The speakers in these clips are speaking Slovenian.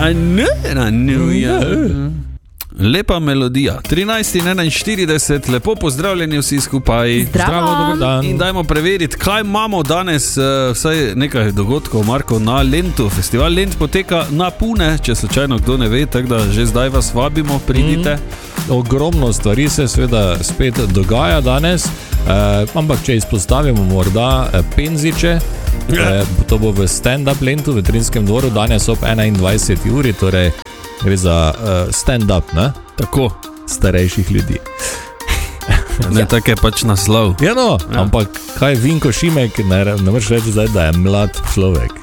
Lepa melodija. 13:41, lepo pozdravljeni vsi skupaj. Zdravo, dober dan. In dajmo preveriti, kaj imamo danes, vsaj nekaj dogodkov, Marko, na Lentu. Festival Lent poteka na Pune, če slučajno kdo ne ve, tako da že zdaj vas vabimo, pridite. Ogromno stvari se seveda spet dogaja danes, ampak če izpostavimo morda Penziče, to bo v stand-up Lentu v Trinskem dvoru danes ob 21. uri, torej gre za stand-up, ne? Tako. Starejših ljudi. Ne, tak je pač naslov. Ja, no, ampak kaj Vinko Šimek, ne moreš reči zdaj, da je mlad človek.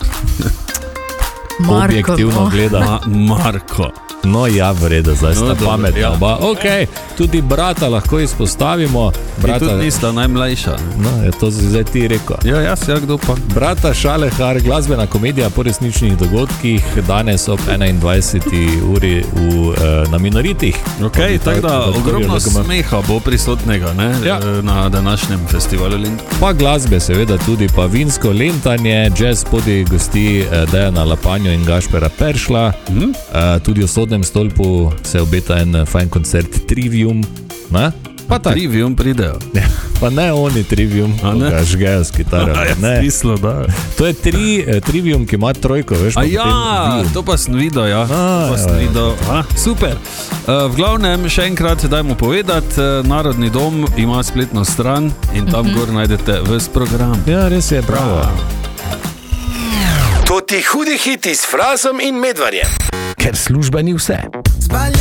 Marko, objektivno gleda. Marko. No ja, v redu, zdaj sta pametna. Ja. Ok, tudi brata lahko izpostavimo. Brata, tudi nista najmlajša. No, je to zdaj ti rekel. Ja, jaz, kdo pa? Brata Šalehar, glasbena komedija po resničnih dogodkih, danes ob 21. uri na Minoritih. Ok, tako da ogromno smeha bo prisotnega, ne? Ja. Na današnjem festivalu Lent. Pa glasbe seveda tudi, pa vinsko lentanje, jazz podi gosti Dejana Lapanjo in Gašpera Peršla, tudi v Sodnem stolpu se obeta en fajn koncert Trivium, ne? Pa tak. Trivium pridejo. Pa ne oni Trivium, ga žgejo s kitaro. Smislo, da. To je Trivium, ki ima trojko, veš? To pa sem videl, ja. Super. V glavnem, še enkrat dajmo povedati, Narodni dom ima spletno stran in tam gor najdete ves program. Ja, res je, bravo. To ti hudi hiti s Frazom in Medvarjem. Ker služba ni vse.